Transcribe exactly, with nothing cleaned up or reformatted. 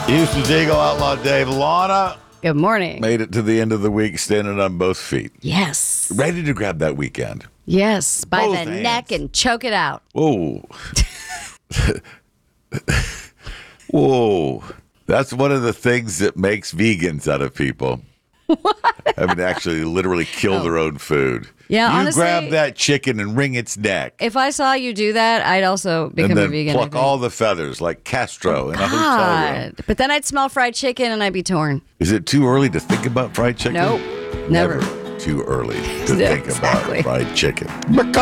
Houston's Eagle Outlaw Dave. Lana Good morning. made it to the end of the week standing on both feet. Yes. Ready to grab that weekend. Yes. By Both the hands. neck and choke it out. Whoa. Whoa. That's one of the things that makes vegans out of people. What? I mean, actually, literally kill Oh. their own food. Yeah, you honestly- grab that chicken and wring its neck. If I saw you do that, I'd also become and then a vegan. I pluck think. all the feathers like Castro in a hotel room. God. But then I'd smell fried chicken and I'd be torn. Is it too early to think about fried chicken? Nope. Never. Too early to Yeah, think exactly. about fried chicken. Because